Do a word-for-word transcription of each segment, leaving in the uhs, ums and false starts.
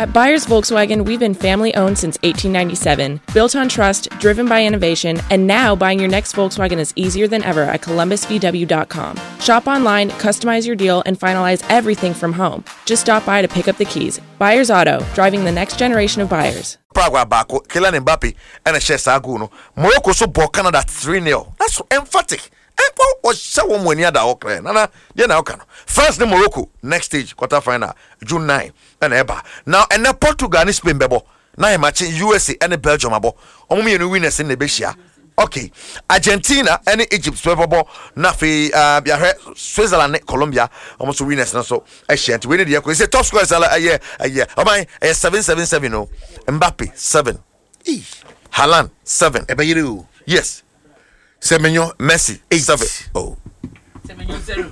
At Buyers Volkswagen, we've been family-owned since eighteen ninety-seven, built on trust, driven by innovation, and now buying your next Volkswagen is easier than ever at columbus v w dot com. Shop online, customize your deal, and finalize everything from home. Just stop by to pick up the keys. Buyers Auto, driving the next generation of buyers. Prague Bako, Kylian Mbappe, and a Shesaguno. Morocco so bought Canada three nil. That's emphatic. What was so when you had the Oakland? Nana, you know, first the Morocco, next stage, quarter final, June ninth, and Eba. Now, and the Portugal and Spain, Bebo. Now, I'm matching U S A and Belgium, Abo. Only you winners in the Beshia. Okay, Argentina and Egypt, Swebo, Nafi, uh, Switzerland, Colombia, almost winners. So, I shan't win it. It's a top score a year, a year. Oh, my, a seven seven seven. No, Mbappe, seven. Haaland, seven. Ebayiru. Yes. Semenyo Messi eight seven. Oh. Semenyo zero.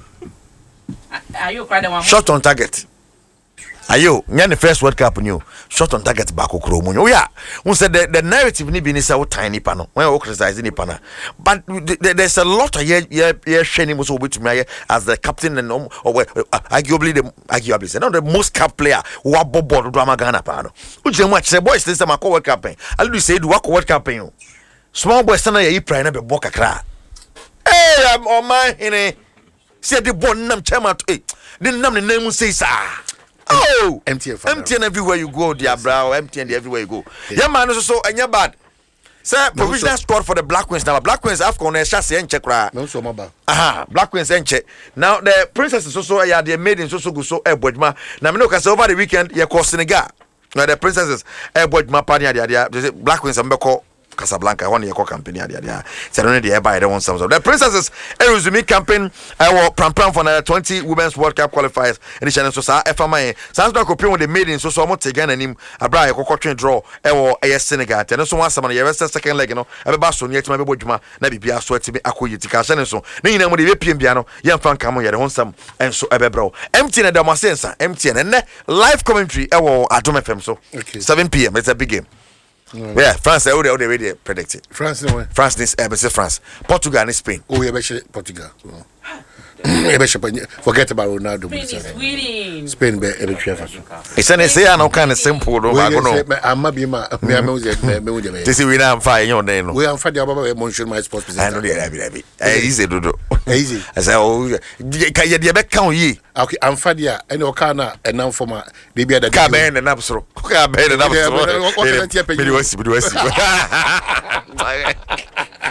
Are you quite one? Shot on target. Are you? Nya the first World Cup new. Shot on target back okro mu. Oh yeah. We said the, the narrative ni bi ni say tiny pano. When we criticize ni pana. But the, the, there's a lot of yeah yeah yeah sharing was over to me as the captain and um, or uh, arguably the arguably say no the most cap player who are bobo drama Ghana pano. Uje mu say boys this time World Cup. I do say do World Cup. Small boy stand here pray na be boka kra. Eh am o man hene. Say the bon nam chama to eh. The nam the name say sa. Oh, M T N M T N everywhere you go, dear bro. M T N everywhere you go. Yeah man so so anya bad. Say provisional squad for the Black Queens now. Black Queens Afcon e chase en check ra. No so maba. Aha, Black Queens en check. Now the princesses so so ya they made in so so go so e bodma. Na me no ka say over the weekend ye call Senegal. Now the princesses e bodma pa dia dia Black Queens am be call Casablanca, one year campaign. So I don't know buy the one some. The princesses a resume campaign. I will pram pram for the twenty women's World Cup qualifiers. And the channel so sa F M I. Sounds like a the maiden so so much again and him. A bra a cocktail draw. I will a Senegal. And so one some of the second leg. You know, I be so yet my boy Juma. Nabi be a sweat to be acquitted. Channel so. Then you know the P M piano. Young fan come on. You want some and so a bro. M T N and Damasensa. M T N and live commentary. I will at Dom F M so. seven p m It's a big game. Mm. Yeah, France, they already already predicted. France, no way. France, this, uh, France, Portugal, and Spain. Oh, yeah, Portugal. Forget about Ronaldo. Spain is winning. Spain, be every chef. It's an essay, I know kind of simple. I'm maybe my this is we now fire your name. We are finding about emotion my sports. I know the easy to do. Easy. I say, oh, can you back count ye? Okay, I'm Fadia and Okana and now for my baby at the cabin and absolute. Cabin and absolute.